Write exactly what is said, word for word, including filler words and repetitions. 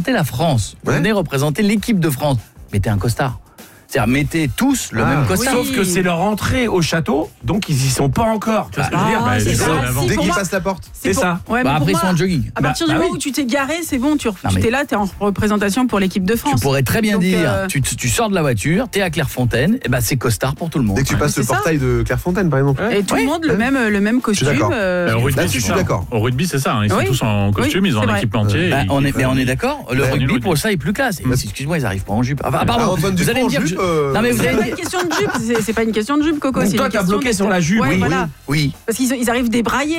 représentez la France, vous Ouais. venez représenter l'équipe de France, mettez un costard. C'est-à-dire, mettez tous le Ah, même costard. Sauf que c'est leur entrée au château, donc ils y sont pas encore. Tu vois ce que je veux dire Ah, Bah, c'est les ça. gens, Ah, avant. si, Dès pour qu'il moi- passe la porte. C'est pour- ça. Ouais, Bah, mais après, ils pour sont en moi, jogging. à partir Bah, du bah moment oui. où tu t'es garé, c'est bon, tu Non, tu mais- t'es là, t'es en représentation pour l'équipe de France. Tu pourrais très bien Donc, dire, euh, tu, tu sors de la voiture, t'es à Clairefontaine, et ben c'est costard pour tout le monde. Dès que tu passes c'est le ça. portail de Clairefontaine, par exemple. Et tout Oui. le monde le même, le même costume. d'accord. euh, Bah, au rugby, Là-dessus, c'est je suis ça. d'accord. Au rugby, c'est ça. hein. Ils sont Oui. tous en costume, Oui, ils ont c'est un vrai. équipementier. Bah, et on, ils- est, mais on est d'accord, le Ouais, rugby rugby. pour ça est plus classe. Et excuse-moi, ils arrivent pas en jupe. Ah, bah, Ah, pardon, Antoine vous allez Dupont, me dire. jupe, je- euh, Non mais vous C'est allez pas me une dire. question de jupe, c'est c'est pas une question de jupe, Coco. Donc c'est toi, une t'as question bloqué de- sur la jupe. Ouais, Oui, voilà. oui. Parce qu'ils ils arrivent débraillés.